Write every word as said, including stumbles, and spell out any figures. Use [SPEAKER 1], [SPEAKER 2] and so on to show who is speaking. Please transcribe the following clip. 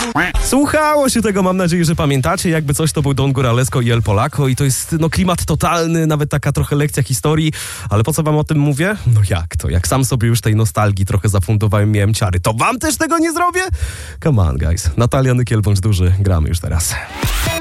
[SPEAKER 1] Słuchało się tego, mam nadzieję, że pamiętacie. Jakby coś, to był Don Góralesco i El Polaco i to jest no klimat totalny, nawet taka trochę lekcja historii. Ale po co wam o tym mówię? No jak to? Jak sam sobie już tej nostalgii trochę zafundowałem, miałem ciary, to wam też tego nie zrobię? Come on, guys. Natalia Nykiel, bądź duży. Gramy już teraz.